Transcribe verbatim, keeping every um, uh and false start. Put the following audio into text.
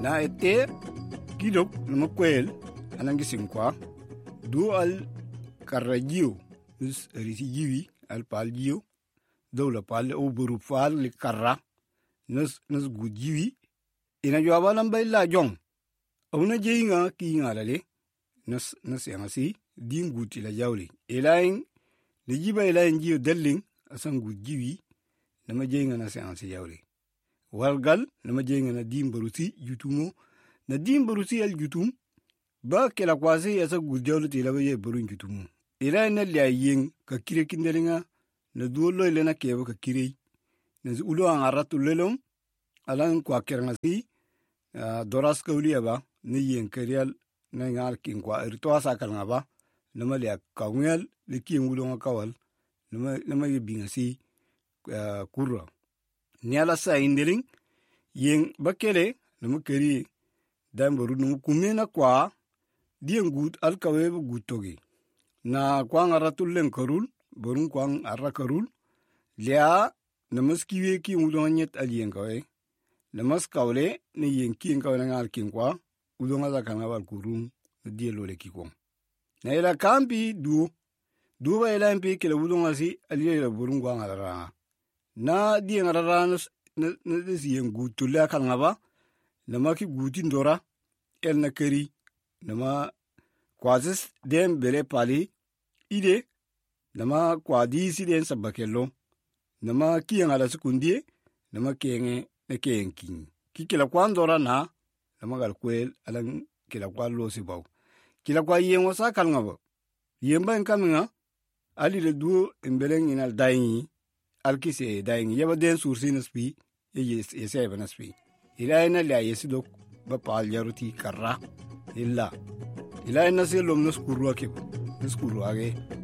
na eter kidok nama kwel anangi sinkwa du al karajio is risijiwi al palgio dawla pal o buru fal li karra nas nas gujiwi ina jwaba lamba illa jong awna jeyinga ki ngalale nas nas yangasi din guti la jawli elain li jiba elain jiyo dalling asan gujiwi nama jeyinga nas yangasi jawli walgal nama jeyinga na din baruti jutumo na din baruti al jutum ba kela kwase asa gujawli tilaba ye barun jutumo elain na liayen ka kire kindelinga na duolo ilena kebo ka kirei na ulo ang aratu lelom alang kwa kerngasi uh, doras kauli aba ni yen kerial na ngal kin kwa rito asa kalngaba nama lia kawngel le kin ulo ngakawal nama nama yebingasi uh, kurra niala sa indeling yen bakele nama keri dambaru numu kumena kwa dien gut alkawe gutogi na kwa aratu len karul borun kwang arra karul lia namas kiwe ki udonga nyet alien kawe namas kawle ne yen kin kawe ngal kin kwa udonga za kana wal kurum die lole ki kom na ila kampi du du ba ila mpi kila udonga si alie la borun kwang arra na die ngarara na na si yen gutulla kan ngaba namaki guti ndora el na keri nama kwazis dem bele pali ide nama kwa di si den sabakelo nama kiyanga la sekundie nama kenge ne kenkin kikila kwa ndora na nama gal kwel alang kila kwa lo si baw kila kwa yengo sa kalngaba yemba enkaminga ali le duo embeleng inal daingi alkise daingi yaba den sursi naspi ye yese naspi ila ina la yesidok ba pal jaruti karra illa ila ina se lom naskuru akib naskuru age